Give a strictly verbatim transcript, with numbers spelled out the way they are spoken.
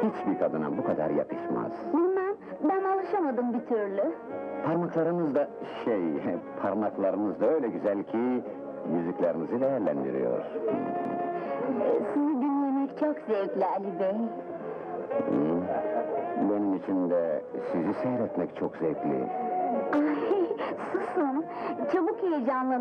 Hiçbir kadına bu kadar yakışmaz. Bilmem, ben alışamadım bir türlü. Parmaklarınız da şey, parmaklarınız da öyle güzel ki yüzüklerinizi değerlendiriyor. Sizi dinlemek çok zevkli Ali Bey. Hı? Benim için de sizi seyretmek çok zevkli. Ay, susun, çabuk heyecanlanıyorum.